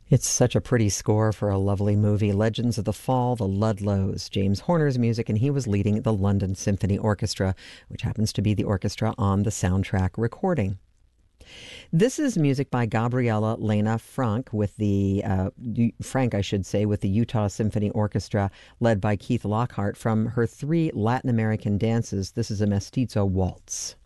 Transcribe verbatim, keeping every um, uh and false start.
It's such a pretty score for a lovely movie. Legends of the Fall, the Ludlows, James Horner's music, and he was leading the London Symphony Orchestra, which happens to be the orchestra on the soundtrack recording. This is music by Gabriella Lena Frank with the uh, Frank, I should say, with the Utah Symphony Orchestra, led by Keith Lockhart, from her three Latin American dances. This is a mestizo waltz.